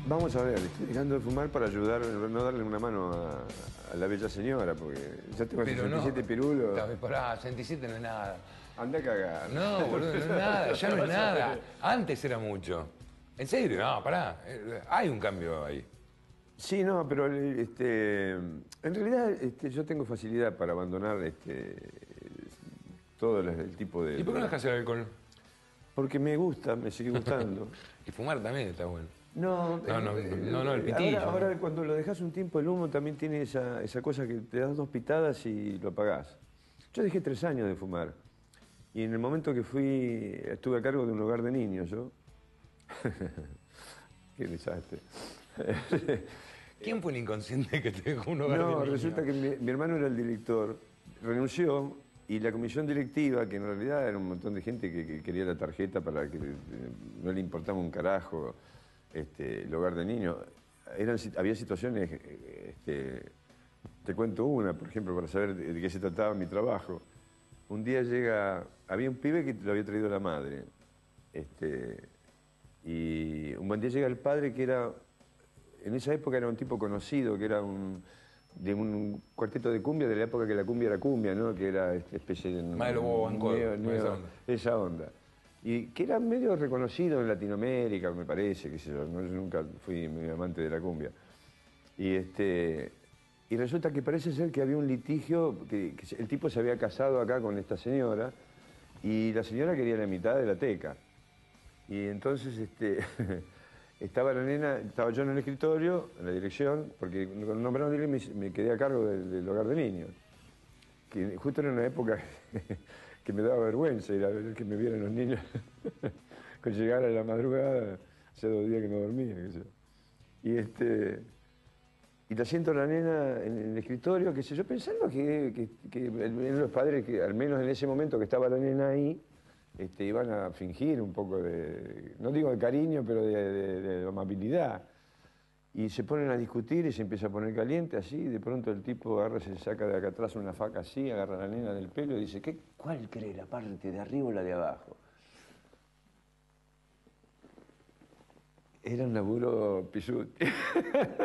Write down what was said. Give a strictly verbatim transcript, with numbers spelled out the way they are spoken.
Vamos a ver, estoy dejando de fumar para ayudar, no darle una mano a, a la bella señora, porque ya tengo Pero sesenta y siete no, pirulos. está- pará, sesenta y siete no es nada. Anda a cagar. No, boludo, no es nada, ya no es nada. Antes era mucho. En serio, no, pará. eh, Hay un cambio ahí. Sí, no, pero este, en realidad este, yo tengo facilidad para abandonar este, todo el, el tipo de... ¿Y por qué no dejas el alcohol? Porque me gusta, me sigue gustando. Y fumar también está bueno. No, No, no, eh, no, no, el eh, pitillo. Ahora, ahora cuando lo dejas un tiempo, el humo también tiene esa, esa cosa que te das dos pitadas y lo apagás. Yo dejé tres años de fumar. Y en el momento que fui, estuve a cargo de un hogar de niños, yo. Qué desastre. ¿Quién fue el inconsciente que te dejó un hogar No, de niños? resulta que mi, mi hermano era el director, renunció y la comisión directiva, que en realidad era un montón de gente que, que quería la tarjeta para que eh, no le importaba un carajo este, el hogar de niños, eran, había situaciones, eh, este, te cuento una, por ejemplo, para saber de, de qué se trataba mi trabajo. Un día llega, había un pibe que lo había traído la madre, este, y un buen día llega el padre que era, en esa época era un tipo conocido, que era un, de un cuarteto de cumbia, de la época que la cumbia era cumbia, ¿no? Que era esta especie de... Maelo Bobo Banco, neo- con esa neo- onda. esa onda. Y que era medio reconocido en Latinoamérica, me parece, qué sé yo, no, yo nunca fui muy amante de la cumbia. Y, este, y resulta que parece ser que había un litigio, que, que el tipo se había casado acá con esta señora, y la señora quería la mitad de la teca. Y entonces este, estaba la nena, estaba yo en el escritorio, en la dirección, porque con nombraron y me, me quedé a cargo del, del hogar de niños. Que justo era una época que me daba vergüenza ir a ver que me vieran los niños. Con llegar a la madrugada, hace dos días que no dormía, qué sé yo. Y este. Y la siento a la nena en el escritorio, qué sé yo, pensando que, que, que los padres, que al menos en ese momento que estaba la nena ahí, este, iban a fingir un poco de, no digo de cariño, pero de, de, de amabilidad. Y se ponen a discutir y se empieza a poner caliente así, y de pronto el tipo agarra, se saca de acá atrás una faca así, agarra a la nena del pelo y dice, ¿qué, ¿cuál cree, la parte de arriba o la de abajo? Era un laburo pisuti.